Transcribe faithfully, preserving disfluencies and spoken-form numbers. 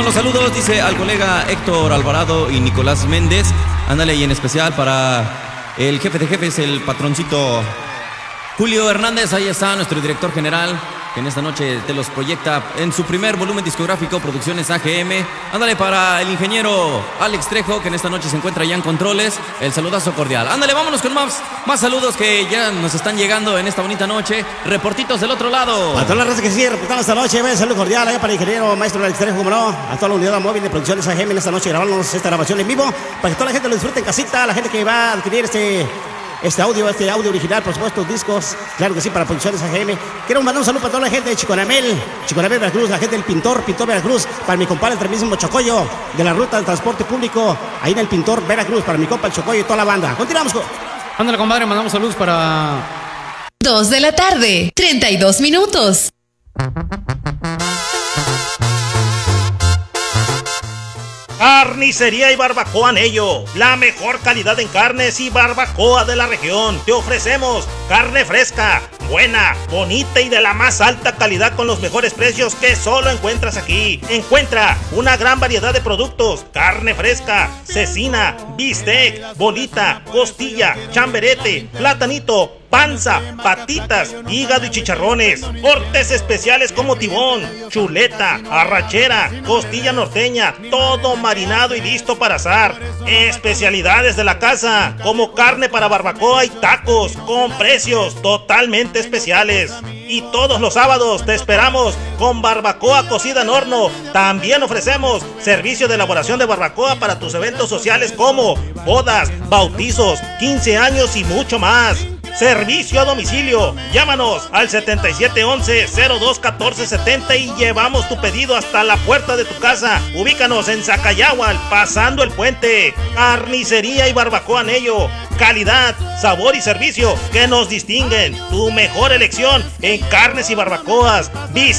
los saludos, dice al colega Héctor Alvarado y Nicolás Méndez. Ándale, y en especial para el jefe de jefes, el patroncito Julio Hernández. Ahí está nuestro director general, que en esta noche te los proyecta en su primer volumen discográfico, Producciones A G M. Ándale, para el ingeniero Alex Trejo, que en esta noche se encuentra ya en controles, el saludazo cordial. Ándale, vámonos con más, más saludos que ya nos están llegando en esta bonita noche. Reportitos del otro lado. A toda la raza que sigue reportando esta noche, un saludo cordial allá para el ingeniero maestro Alex Trejo, como no, a toda la unidad móvil de Producciones A G M en esta noche grabamos esta grabación en vivo, para que toda la gente lo disfrute en casita, la gente que va a adquirir este... Este audio, este audio original, por supuesto, discos, claro que sí, para Producciones A G M. Quiero mandar un saludo para toda la gente de Chiconamel, Chiconamel, Veracruz, la gente del Pintor, Pintor Veracruz, para mi compadre, el mismo Chocoyo, de la ruta del transporte público, ahí en el Pintor Veracruz, para mi compa, el Chocoyo y toda la banda. Continuamos con... Ándale, compadre, mandamos saludos para... Dos de la tarde, treinta y dos minutos. Carnicería y Barbacoa Anello, la mejor calidad en carnes y barbacoa de la región. Te ofrecemos carne fresca, buena, bonita y de la más alta calidad con los mejores precios que solo encuentras aquí. Encuentra una gran variedad de productos: carne fresca, cecina, bistec, bolita, costilla, chamberete, platanito, panza, patitas, hígado y chicharrones, cortes especiales como tibón, chuleta, arrachera, costilla norteña, todo marinado y listo para asar. Especialidades de la casa, como carne para barbacoa y tacos, con precios totalmente especiales. Y todos los sábados te esperamos con barbacoa cocida en horno. También ofrecemos servicio de elaboración de barbacoa para tus eventos sociales como bodas, bautizos, quince años y mucho más. Servicio a domicilio. Llámanos al setenta y siete once, cero dos catorce setenta y llevamos tu pedido hasta la puerta de tu casa. Ubícanos en Zacayahual, pasando el puente. Carnicería y Barbacoa Anello. Calidad, sabor y servicio que nos distinguen. Tu mejor elección en carnes y barbacoas.